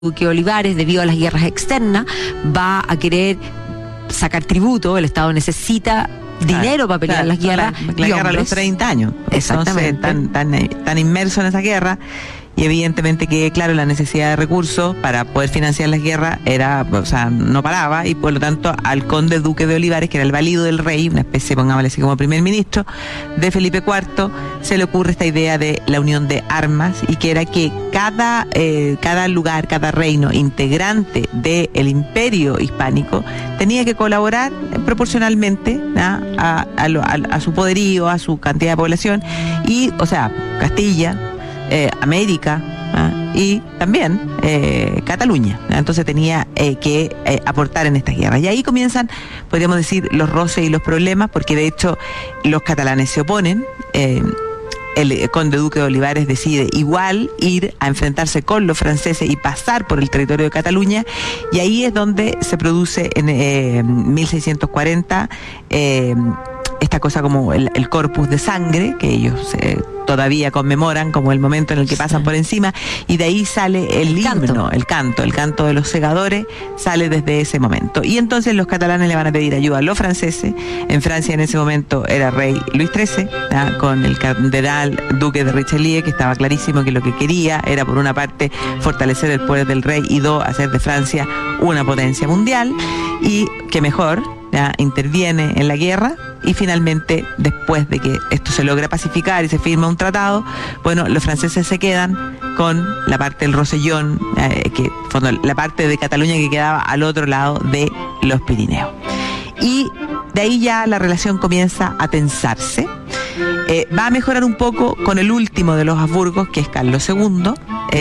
Duque Olivares, debido a las guerras externas, va a querer sacar tributo. El Estado necesita dinero para pelear las guerras. La guerra de los 30 años. Exactamente. Entonces, tan inmerso en esa guerra. Y evidentemente que, claro, la necesidad de recursos para poder financiar las guerras no paraba, y por lo tanto al conde Duque de Olivares, que era el valido del rey, una especie, pongámosle así, como primer ministro de Felipe IV, se le ocurre esta idea de la unión de armas, y que era que cada lugar, cada reino integrante del imperio hispánico tenía que colaborar proporcionalmente a su poderío, a su cantidad de población, y, Castilla, América y también Cataluña. Entonces tenía que aportar en estas guerras. Y ahí comienzan, podríamos decir, los roces y los problemas, porque de hecho los catalanes se oponen. El conde Duque de Olivares decide igual ir a enfrentarse con los franceses y pasar por el territorio de Cataluña, y ahí es donde se produce en 1640 esta cosa como el corpus de sangre, que ellos todavía conmemoran como el momento en el que pasan por encima, y de ahí sale el himno, el canto de los segadores, sale desde ese momento. Y entonces los catalanes le van a pedir ayuda a los franceses. En Francia en ese momento era rey Luis XIII, con el cardenal duque de Richelieu, que estaba clarísimo que lo que quería era, por una parte, fortalecer el poder del rey, y dos, hacer de Francia una potencia mundial. Y que mejor, interviene en la guerra, y finalmente, después de que esto se logra pacificar y se firma un tratado, los franceses se quedan con la parte del Rosellón, la parte de Cataluña que quedaba al otro lado de los Pirineos. Y de ahí ya la relación comienza a tensarse. Va a mejorar un poco con el último de los Habsburgos, que es Carlos II,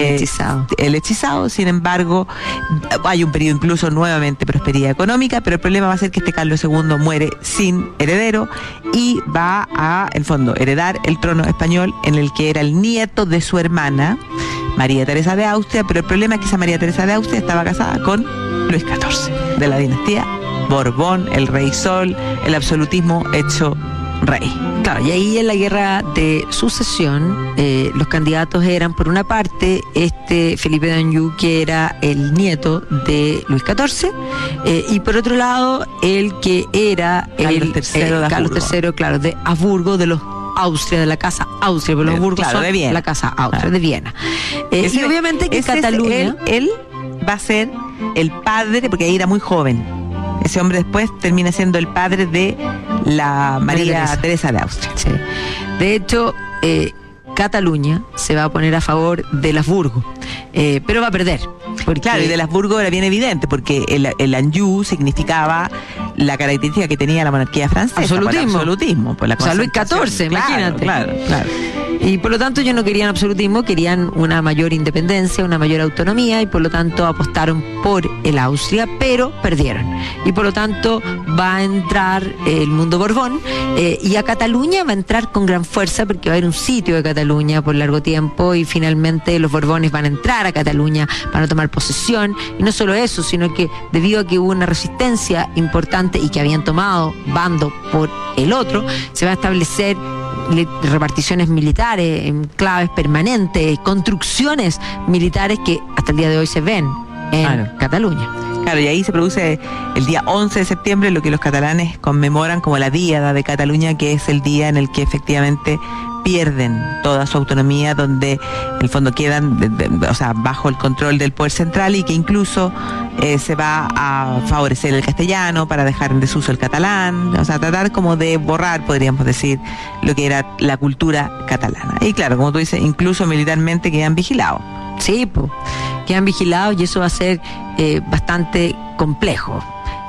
el hechizado. Sin embargo, hay un periodo incluso nuevamente de prosperidad económica, pero el problema va a ser que este Carlos II muere sin heredero, y va a, en fondo, heredar el trono español, en el que era el nieto de su hermana, María Teresa de Austria. Pero el problema es que esa María Teresa de Austria estaba casada con Luis XIV, de la dinastía Borbón, el rey Sol, el absolutismo hecho rey. Claro, y ahí en la guerra de sucesión, los candidatos eran, por una parte, Felipe d'Anjou, que era el nieto de Luis XIV, y por otro lado, el que era Carlos III, claro, de Habsburgo, de los Austria, de la casa Austria, pero los Habsburgos son de Viena. La casa Austria, de Viena. Y obviamente que Cataluña... Él va a ser el padre, porque ahí era muy joven. Ese hombre después termina siendo el padre de la María Teresa de Austria. Sí. De hecho, Cataluña se va a poner a favor del Habsburgo, pero va a perder. Claro, y del Habsburgo era bien evidente, porque el Anjou significaba la característica que tenía la monarquía francesa. Absolutismo. Por la Luis XIV, imagínate. Claro. Y por lo tanto ellos no querían absolutismo, querían una mayor independencia, una mayor autonomía, y por lo tanto apostaron por el Austria, pero perdieron. Y por lo tanto va a entrar el mundo Borbón, y a Cataluña va a entrar con gran fuerza, porque va a haber un sitio de Cataluña por largo tiempo, y finalmente los Borbones van a entrar a Cataluña, van a tomar posesión. Y no solo eso, sino que debido a que hubo una resistencia importante y que habían tomado bando por el otro, se va a establecer reparticiones militares, enclaves permanentes, construcciones militares que hasta el día de hoy se ven en Cataluña. Claro, y ahí se produce el día 11 de septiembre lo que los catalanes conmemoran como la Díada de Cataluña, que es el día en el que efectivamente pierden toda su autonomía, donde en el fondo quedan bajo el control del poder central, y que incluso se va a favorecer el castellano para dejar en desuso el catalán, tratar como de borrar, podríamos decir, lo que era la cultura catalana. Y claro, como tú dices, incluso militarmente quedan vigilados. Sí, quedan vigilados, y eso va a ser bastante complejo.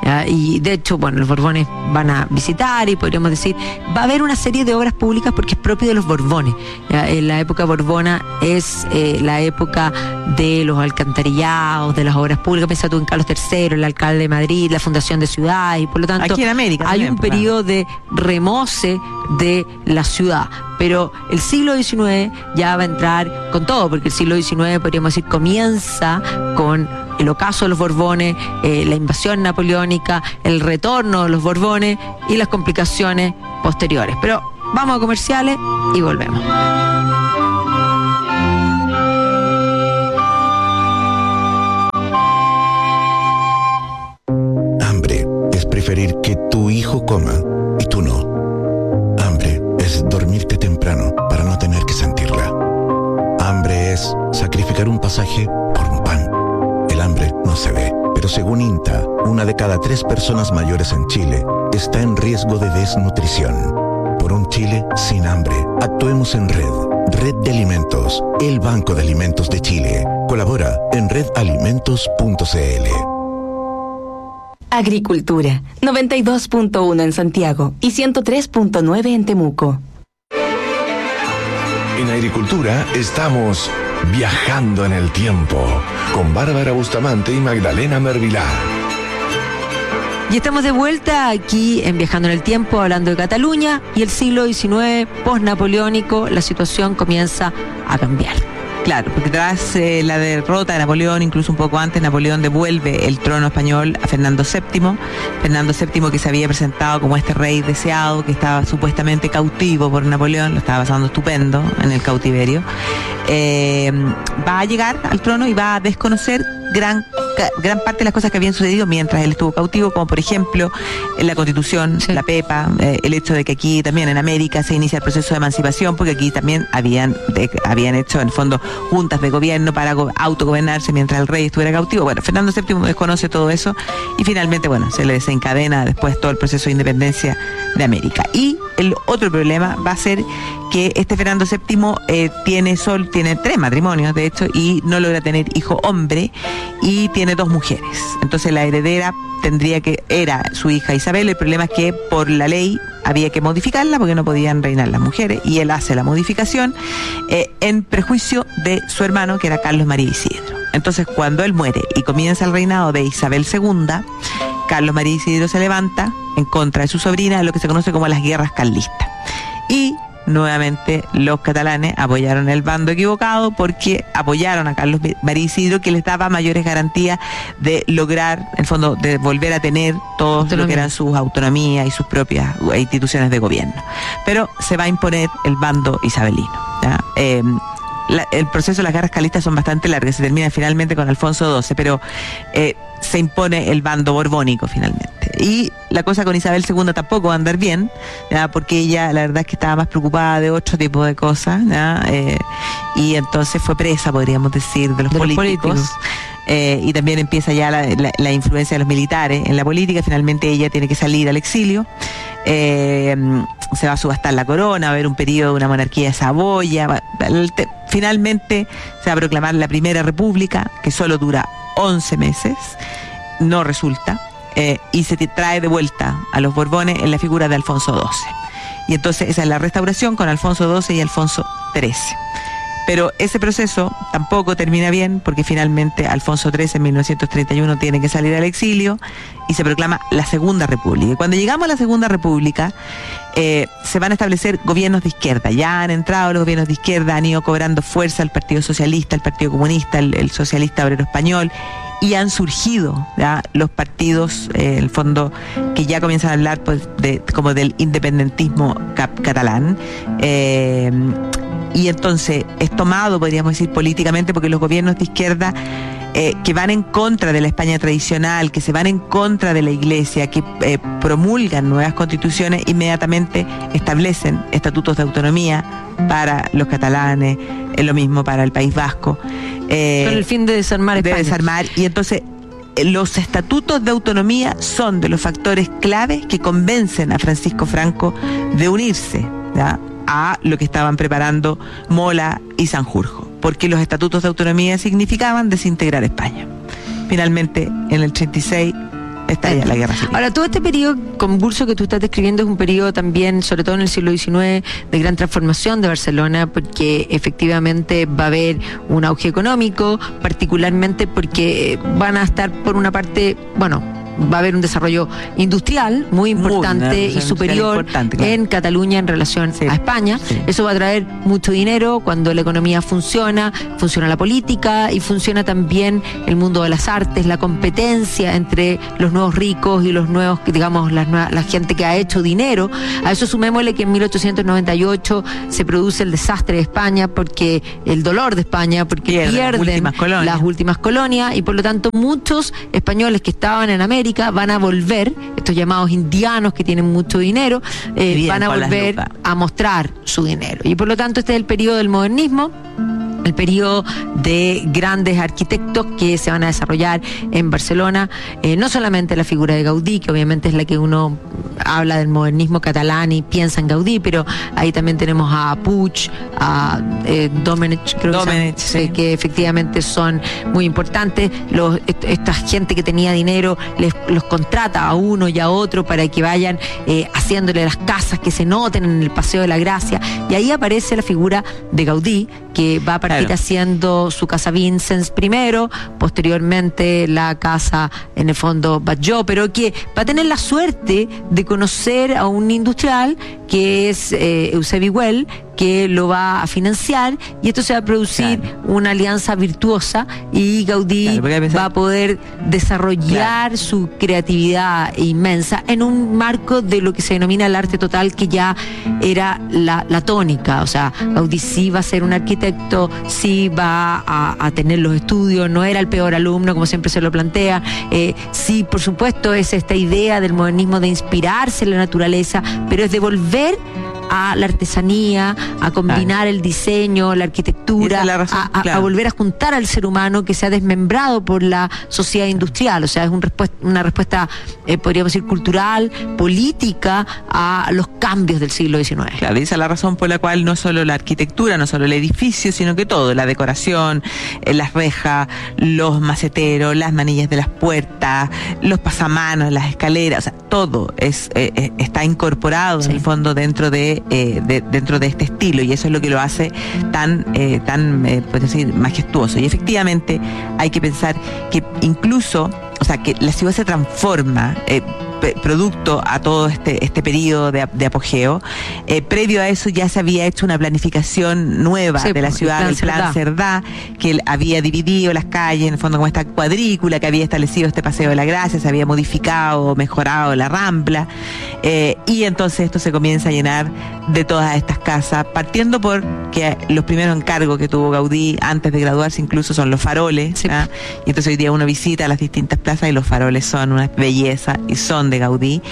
Y de hecho, los Borbones van a visitar, y podríamos decir, va a haber una serie de obras públicas porque es propio de los Borbones. En la época borbona es la época de los alcantarillados, de las obras públicas. Piensa tú en Carlos III, el alcalde de Madrid, la fundación de ciudades, y por lo tanto aquí en América hay también, un periodo de remoce de la ciudad. Pero el siglo XIX ya va a entrar con todo, porque el siglo XIX, podríamos decir, comienza con el ocaso de los Borbones, la invasión napoleónica, el retorno de los Borbones y las complicaciones posteriores. Pero vamos a comerciales y volvemos. según INTA, 1 de cada 3 personas mayores en Chile está en riesgo de desnutrición. Por un Chile sin hambre, actuemos en red. Red de Alimentos, el Banco de Alimentos de Chile. Colabora en redalimentos.cl. Agricultura, 92.1 en Santiago y 103.9 en Temuco. En Agricultura estamos viajando en el tiempo con Bárbara Bustamante y Magdalena Mervilá. Y estamos de vuelta aquí en Viajando en el Tiempo, hablando de Cataluña y el siglo XIX post-napoleónico. La situación comienza a cambiar. Claro, porque tras la derrota de Napoleón, incluso un poco antes, Napoleón devuelve el trono español a Fernando VII. Fernando VII, que se había presentado como este rey deseado, que estaba supuestamente cautivo por Napoleón, lo estaba pasando estupendo en el cautiverio, va a llegar al trono y va a desconocer gran parte de las cosas que habían sucedido mientras él estuvo cautivo, como por ejemplo la Constitución, sí, la PEPA, el hecho de que aquí también en América se inicia el proceso de emancipación, porque aquí también habían hecho en el fondo juntas de gobierno para autogobernarse mientras el rey estuviera cautivo. Bueno, Fernando VII desconoce todo eso y finalmente, bueno, se le desencadena después todo el proceso de independencia de América. Y el otro problema va a ser que este Fernando VII tiene 3 matrimonios, de hecho, y no logra tener hijo hombre, y tiene 2 mujeres. Entonces la heredera era su hija Isabel. El problema es que por la ley había que modificarla porque no podían reinar las mujeres, y él hace la modificación en prejuicio de su hermano, que era Carlos María Isidro. Entonces, cuando él muere y comienza el reinado de Isabel II, Carlos María Isidro se levanta en contra de su sobrina, en lo que se conoce como las guerras carlistas. Y nuevamente los catalanes apoyaron el bando equivocado, porque apoyaron a Carlos María Isidro, que les daba mayores garantías de lograr, en el fondo, de volver a tener todo lo que eran sus autonomías y sus propias instituciones de gobierno. Pero se va a imponer el bando isabelino, ¿ya? El proceso de las guerras carlistas son bastante largas, se termina finalmente con Alfonso XII, pero se impone el bando borbónico finalmente. Y la cosa con Isabel II tampoco va a andar bien, ¿ya? Porque ella, la verdad es que estaba más preocupada de otro tipo de cosas, ¿ya? Y entonces fue presa, podríamos decir, de los políticos. Y también empieza ya la influencia de los militares en la política. Finalmente ella tiene que salir al exilio. Se va a subastar la corona, va a haber un periodo de una monarquía de Saboya. Finalmente se va a proclamar la Primera República, que solo dura 11 meses, no resulta, y se trae de vuelta a los Borbones en la figura de Alfonso XII. Y entonces esa es la restauración con Alfonso XII y Alfonso XIII. Pero ese proceso tampoco termina bien, porque finalmente Alfonso XIII en 1931 tiene que salir al exilio y se proclama la Segunda República. Y cuando llegamos a la Segunda República, se van a establecer gobiernos de izquierda. Ya han entrado los gobiernos de izquierda, han ido cobrando fuerza el Partido Socialista, el Partido Comunista, el Socialista Obrero Español, y han surgido ya los partidos, en el fondo, que ya comienzan a hablar pues, como del independentismo catalán. Y entonces es tomado, podríamos decir, políticamente, porque los gobiernos de izquierda que van en contra de la España tradicional, que se van en contra de la Iglesia, que promulgan nuevas constituciones, inmediatamente establecen estatutos de autonomía para los catalanes, lo mismo para el País Vasco. Con el fin de desarmar España. Y entonces los estatutos de autonomía son de los factores claves que convencen a Francisco Franco de unirse, ¿ya?, a lo que estaban preparando Mola y Sanjurjo, porque los estatutos de autonomía significaban desintegrar España. Finalmente, en el 36 estalla la guerra civil. Ahora, todo este periodo convulso que tú estás describiendo es un periodo también, sobre todo en el siglo XIX, de gran transformación de Barcelona, porque efectivamente va a haber un auge económico, particularmente porque van a estar, por una parte, va a haber un desarrollo industrial muy importante y superior claro, en Cataluña en relación a España. Sí. Eso va a traer mucho dinero cuando la economía funciona la política y funciona también el mundo de las artes, la competencia entre los nuevos ricos y los nuevos, digamos, la gente que ha hecho dinero. A eso sumémosle que en 1898 se produce el desastre de España, porque el dolor de España, porque pierden las últimas colonias, y por lo tanto muchos españoles que estaban en América van a volver, estos llamados indianos que tienen mucho dinero, van a volver a mostrar su dinero. Y por lo tanto este es el periodo del modernismo, el periodo de grandes arquitectos que se van a desarrollar en Barcelona, no solamente la figura de Gaudí, que obviamente es la que uno habla del modernismo catalán y piensa en Gaudí, pero ahí también tenemos a Puig, a Domenech, creo que efectivamente son muy importantes. Esta gente que tenía dinero los contrata a uno y a otro para que vayan haciéndole las casas que se noten en el Paseo de la Gracia, y ahí aparece la figura de Gaudí, que va a partir haciendo su casa Vincennes primero, posteriormente la casa, en el fondo, Batlló, pero que va a tener la suerte de conocer a un industrial que es Eusebi Güell, que lo va a financiar, y esto se va a producir una alianza virtuosa, y Gaudí va a poder desarrollar su creatividad inmensa en un marco de lo que se denomina el arte total, que ya era la tónica. O sea, Gaudí sí va a ser un arquitecto, sí va a tener los estudios, no era el peor alumno como siempre se lo plantea, sí, por supuesto, es esta idea del modernismo de inspirarse en la naturaleza, pero es de volver a la artesanía, a combinar el diseño, la arquitectura, a volver a juntar al ser humano que se ha desmembrado por la sociedad industrial. O sea, es una respuesta, podríamos decir, cultural, política a los cambios del siglo XIX. Claro, y esa es la razón por la cual no solo la arquitectura, no solo el edificio, sino que todo, la decoración, las rejas, los maceteros, las manillas de las puertas, los pasamanos, las escaleras, o sea, todo está incorporado en el fondo dentro de este estilo, y eso es lo que lo hace tan puedo decir, majestuoso. Y efectivamente hay que pensar que incluso, o sea, que la ciudad se transforma producto a todo este periodo de apogeo. Previo a eso ya se había hecho una planificación nueva de la ciudad, el plan Cerdá, que había dividido las calles, en el fondo, como esta cuadrícula, que había establecido este Paseo de la Gracia, se había modificado, mejorado la Rambla, y entonces esto se comienza a llenar de todas estas casas, partiendo por que los primeros encargos que tuvo Gaudí antes de graduarse incluso son los faroles, y entonces hoy día uno visita las distintas plazas y los faroles son una belleza y son de Gaudí,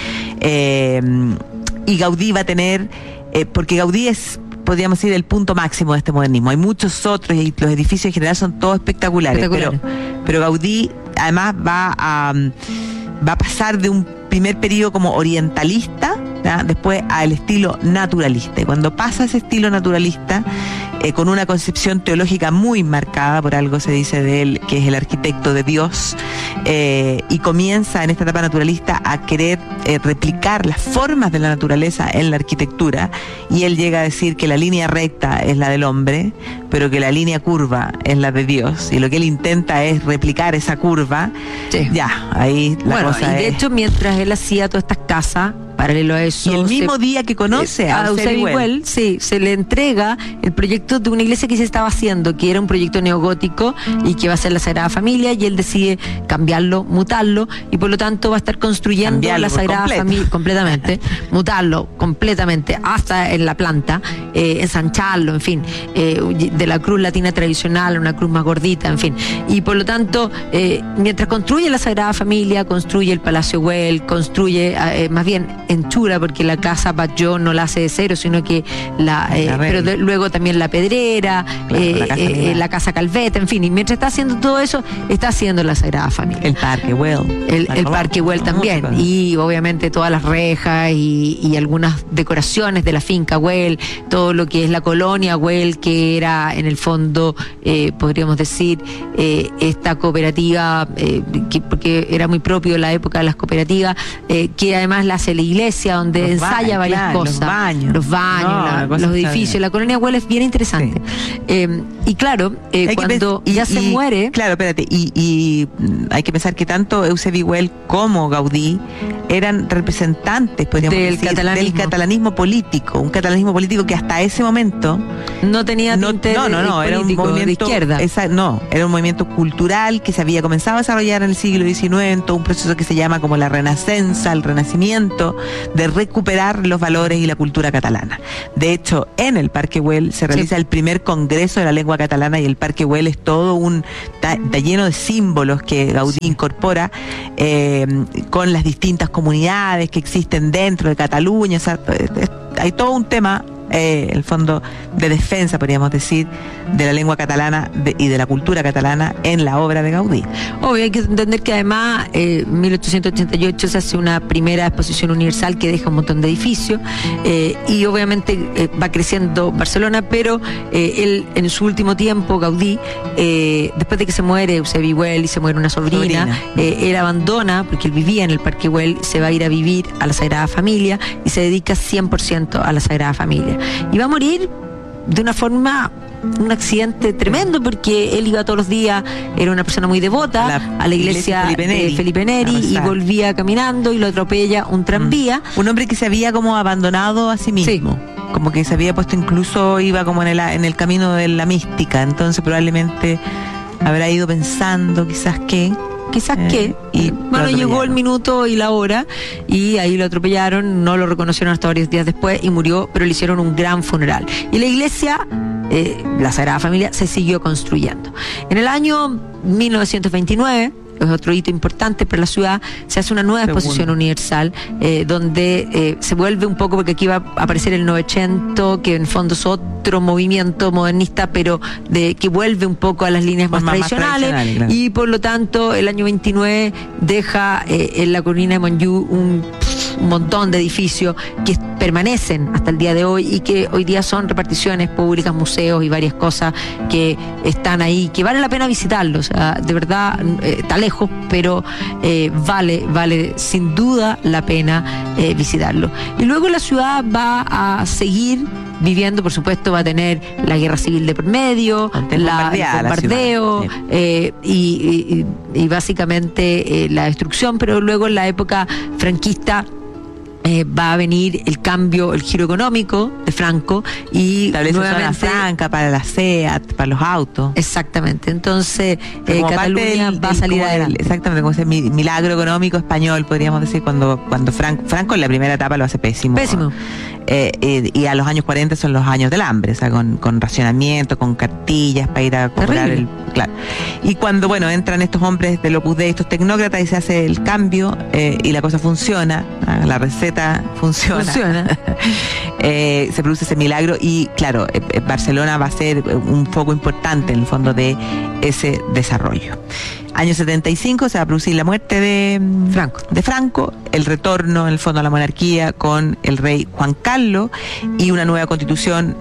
y Gaudí va a tener, porque Gaudí es, podríamos decir, el punto máximo de este modernismo. Hay muchos otros y los edificios en general son todos espectaculares. Pero Gaudí además va a pasar de un primer periodo como orientalista, después al estilo naturalista. Y cuando pasa ese estilo naturalista, con una concepción teológica muy marcada, por algo se dice de él que es el arquitecto de Dios, y comienza en esta etapa naturalista a querer replicar las formas de la naturaleza en la arquitectura, y él llega a decir que la línea recta es la del hombre, pero que la línea curva es la de Dios, y lo que él intenta es replicar esa curva. Ahí la cosa y de hecho, mientras él hacía todas estas casas, paralelo a eso, y el mismo día que conoce a Eusebi Güell, se le entrega el proyecto de una iglesia que se estaba haciendo, que era un proyecto neogótico y que va a ser la Sagrada Familia, y él decide cambiarlo, mutarlo, y por lo tanto va a estar construyendo la Sagrada Familia completamente, mutarlo completamente hasta en la planta, ensancharlo, en fin, de la cruz latina tradicional a una cruz más gordita, en fin, y por lo tanto, mientras construye la Sagrada Familia, construye el Palacio Güell, construye más bien enchura, porque la casa Batlló no la hace de cero, sino que pero luego también la Pedrera, la casa Calveta, en fin, y mientras está haciendo todo eso, está haciendo la Sagrada Familia. El Parque Güell. El Parque Güell también, y obviamente todas las rejas y algunas decoraciones de la finca Güell, todo lo que es la colonia Güell, que era en el fondo, podríamos decir, esta cooperativa, porque era muy propio de la época de las cooperativas, que además la hace la iglesia, donde ensaya varias cosas. Los baños, los edificios. La colonia Güell es bien interesante. Y claro, cuando se muere... Claro, espérate, y hay que pensar que tanto Eusebi Güell como Gaudí eran representantes, podríamos decir, del catalanismo político, un catalanismo político que hasta ese momento no tenía tinte era un movimiento de izquierda. Era un movimiento cultural que se había comenzado a desarrollar en el siglo XIX, en todo un proceso que se llama como la Renacenza, el Renacimiento, de recuperar los valores y la cultura catalana. De hecho, en el Parque Güell se realiza el primer congreso de la lengua catalana, y el Parque Güell es todo está lleno de símbolos que Gaudí incorpora, con las distintas comunidades que existen dentro de Cataluña. O sea, hay todo un tema el fondo de defensa, podríamos decir, de la lengua catalana y de la cultura catalana en la obra de Gaudí. Obvio, hay que entender que además en 1888 se hace una primera exposición universal que deja un montón de edificios y obviamente va creciendo Barcelona, pero él en su último tiempo, Gaudí, después de que se muere Eusebi Güell y se muere una sobrina. Él abandona, porque él vivía en el Parque Güell, se va a ir a vivir a la Sagrada Familia y se dedica 100% a la Sagrada Familia. Y va a morir de una forma, un accidente tremendo, porque él iba todos los días, era una persona muy devota a la iglesia de Felipe Neri y volvía caminando y lo atropella un tranvía. Un hombre que se había como abandonado a sí mismo. Sí. Como que se había puesto, incluso iba como en el camino de la mística, entonces probablemente habrá ido pensando quizás qué, y bueno, llegó el minuto y la hora y ahí lo atropellaron, no lo reconocieron hasta varios días después y murió, pero le hicieron un gran funeral. Y la iglesia, la Sagrada Familia, se siguió construyendo. En el año 1929, es otro hito importante para la ciudad, se hace una nueva exposición universal donde se vuelve un poco, porque aquí va a aparecer el Novecento, que en fondo es otro movimiento modernista, pero que vuelve un poco a las líneas más tradicionales, claro. Y por lo tanto el año 29 deja en la colina de Montjuïc un montón de edificios que permanecen hasta el día de hoy y que hoy día son reparticiones públicas, museos y varias cosas que están ahí, que vale la pena visitarlos. De verdad, está lejos, pero vale sin duda la pena visitarlo. Y luego la ciudad va a seguir viviendo, por supuesto, va a tener la guerra civil de por medio, el bombardeo y básicamente la destrucción, pero luego en la época franquista va a venir el cambio, el giro económico de Franco y establece zona franca para la SEAT, para los autos. Exactamente. Entonces Cataluña va a salir adelante. Exactamente, como ese milagro económico español, podríamos decir, cuando Franco en la primera etapa lo hace pésimo. Y a los años 40 son los años del hambre, o sea, con racionamiento, con cartillas para ir a comprar claro. Y cuando, entran estos hombres del Opus Dei, estos tecnócratas, y se hace el cambio y la cosa funciona, la receta funciona. Se produce ese milagro y, claro, Barcelona va a ser un foco importante en el fondo de ese desarrollo. Año 75 se va a producir la muerte de Franco, el retorno en el fondo a la monarquía con el rey Juan Carlos y una nueva constitución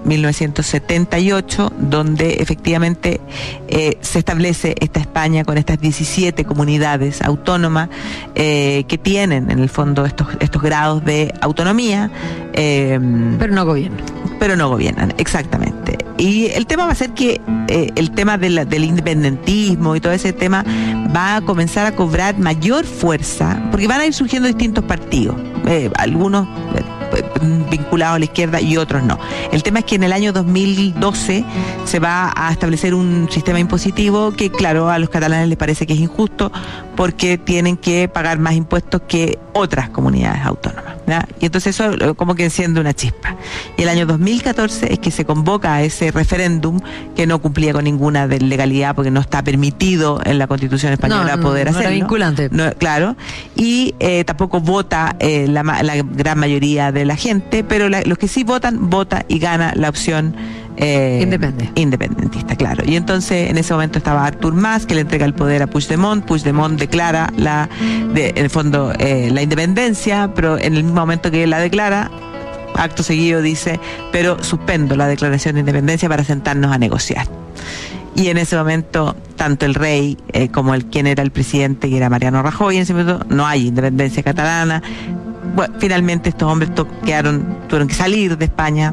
1978 donde efectivamente se establece esta España con estas 17 comunidades autónomas que tienen en el fondo estos grados de autonomía. Pero no gobiernan, exactamente. Y el tema va a ser que el tema del independentismo y todo ese tema va a comenzar a cobrar mayor fuerza, porque van a ir surgiendo distintos partidos, algunos vinculados a la izquierda y otros no. El tema es que en el año 2012 se va a establecer un sistema impositivo que, claro, a los catalanes les parece que es injusto porque tienen que pagar más impuestos que otras comunidades autónomas, ¿ya? Y entonces eso como que enciende una chispa. Y el año 2014 es que se convoca a ese referéndum que no cumplía con ninguna de legalidad porque no está permitido en la Constitución española poder hacerlo. No era vinculante. No, claro. Y tampoco vota la gran mayoría de la gente, pero los que sí votan, vota y gana la opción independentista, claro. Y entonces en ese momento estaba Artur Mas, que le entrega el poder a Puigdemont declara en el fondo la independencia, pero en el mismo momento que la declara, acto seguido dice, pero suspendo la declaración de independencia para sentarnos a negociar. Y en ese momento, tanto el rey como quien era el presidente, que era Mariano Rajoy, en ese momento no hay independencia catalana. Bueno, finalmente estos hombres tuvieron que salir de España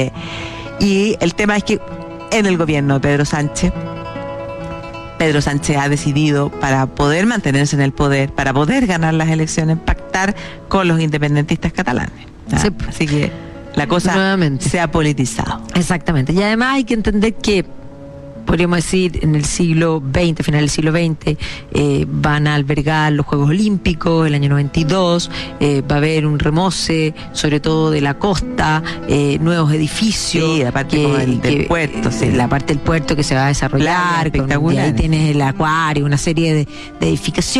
y el tema es que en el gobierno de Pedro Sánchez ha decidido, para poder mantenerse en el poder, para poder ganar las elecciones, pactar con los independentistas catalanes. Sí. Así que la cosa se ha politizado. Exactamente. Y además hay que entender que, podríamos decir, en el siglo XX, final del siglo XX, van a albergar los Juegos Olímpicos, el año 92, va a haber un remoce, sobre todo de la costa, nuevos edificios. Sí, la parte del puerto, sí. La parte del puerto que se va a desarrollar, espectacular. Y ahí tienes el acuario, una serie de edificaciones.